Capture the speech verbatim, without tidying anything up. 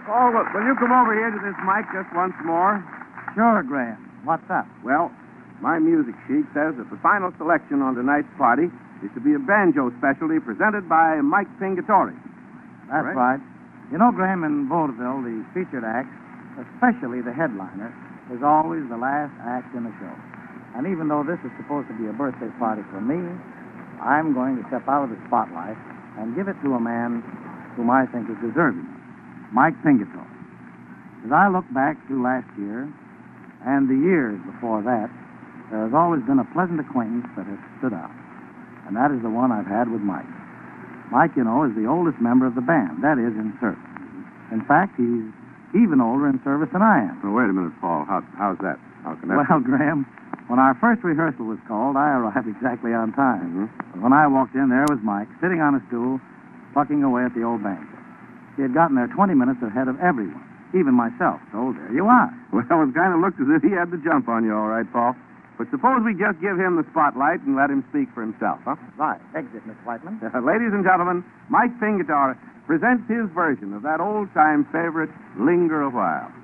Paul, will will you come over here to this mic just once more? Sure, Graham. What's up? Well, my music sheet says that the final selection on tonight's party is to be a banjo specialty presented by Mike Pingatore. That's Right. right. You know, Graham, in vaudeville, the featured act, especially the headliner, is always the last act in the show. And even though this is supposed to be a birthday party for me, I'm going to step out of the spotlight and give it to a man whom I think is deserving, Mike Pingatore. As I look back through last year and the years before that, there has always been a pleasant acquaintance that has stood out. And that is the one I've had with Mike. Mike, you know, is the oldest member of the band. That is, in service. In fact, he's even older in service than I am. Well, wait a minute, Paul. How, how's that? How can that... Well, Graham, when our first rehearsal was called, I arrived exactly on time. Mhm. But when I walked in, there was Mike, sitting on a stool, plucking away at the old banjo. He had gotten there twenty minutes ahead of everyone, even myself. So there you are. Well, it kind of looked as if he had the jump on you, all right, Paul. But suppose we just give him the spotlight and let him speak for himself, huh? Right. Exit, Miss Whiteman. Uh, ladies and gentlemen, Mike Pingatore presents his version of that old-time favorite, Linger a While.